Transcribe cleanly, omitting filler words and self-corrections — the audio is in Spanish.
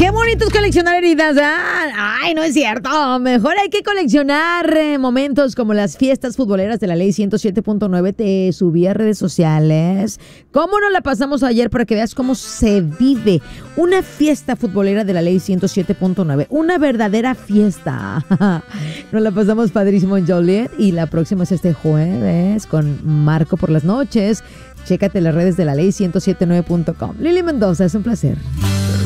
Qué bonito es coleccionar heridas, ¿ah? Ay, no es cierto. Mejor hay que coleccionar momentos como las fiestas futboleras de la Ley 107.9. Te subí a redes sociales. ¿Cómo nos la pasamos ayer para que veas cómo se vive una fiesta futbolera de la Ley 107.9? Una verdadera fiesta. Nos la pasamos padrísimo en Joliet y la próxima es este jueves con Marco por las noches. Chécate las redes de la Ley 1079.com. Lili Mendoza, es un placer.